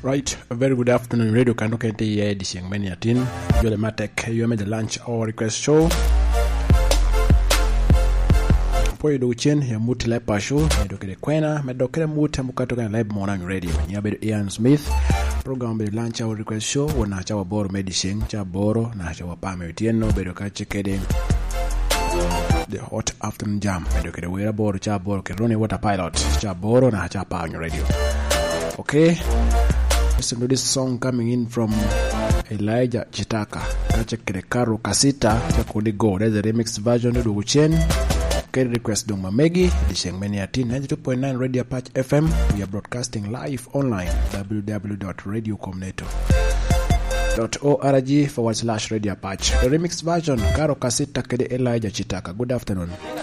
Right, a very good afternoon. Radio Kandoka Ente Dishing Maniatin. Jole Matek, you made the lunch or request show. Poyo do chen ya muti lepa show. Medokere kwena. Medokere muti mukato kan live morning radio. Nyabe Ian Smith. Program be lunch or request show. Wana chawa boro medishing. Cha boro na chawa pame utieno. Bedoka chekede. The hot afternoon jam. Medokere wera boro cha boro. Keroni water pilot. Cha boro na cha pa on your radio. Okay. Listen to this song coming in from Elijah Chitaka. Kache Karo Kasita. Chakuli go. There's a remix version of Uchen. Can request Dong Mamegi. Disheng Maniatin 92.9 Radio Patch FM. We are broadcasting live online. www.radiocomneto.org/Radio Patch. The remix version. Karo Kasita Kede Elijah Chitaka. Good afternoon.